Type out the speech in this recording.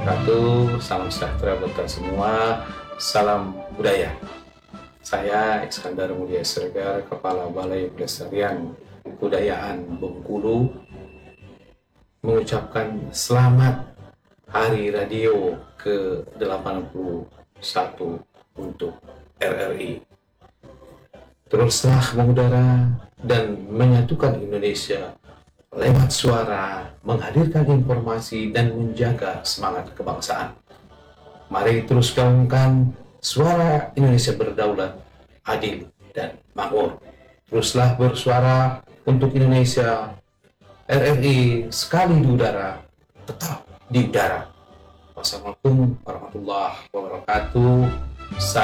wabarakatuh. Salam sejahtera buat kita semua. Salam budaya. Saya Iskandar Mulia Siregar, Kepala Balai Pelestarian Kebudayaan Bengkulu, mengucapkan selamat Hari Radio ke-81 untuk RRI. Teruslah mengudara dan menyatukan Indonesia lewat suara, menghadirkan informasi dan menjaga semangat kebangsaan. Mari terus gaungkan suara Indonesia berdaulat, adil, dan makmur. Teruslah bersuara untuk Indonesia. RRI sekali di udara, tetap di udara. Wassalamualaikum warahmatullahi wabarakatuh.